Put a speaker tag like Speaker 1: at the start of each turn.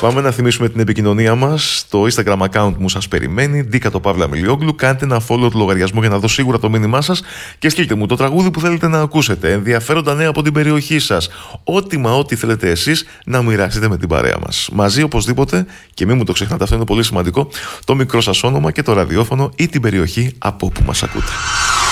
Speaker 1: Πάμε να θυμίσουμε την επικοινωνία μας. Το Instagram account μου σας περιμένει. Ντίκα το Παύλα Μιλιόγλου. Κάντε ένα follow το λογαριασμό για να δω σίγουρα το μήνυμά σας και στείλτε μου το τραγούδι που θέλετε να ακούσετε. Ενδιαφέροντα νέα από την περιοχή σας. Ό,τι θέλετε εσείς να μοιραστείτε με την παρέα μας. Μαζί οπωσδήποτε, και μην μου το ξεχνάτε, αυτό είναι πολύ σημαντικό, το μικρό σας όνομα και το ραδιόφωνο ή την περιοχή από όπου μας ακούτε.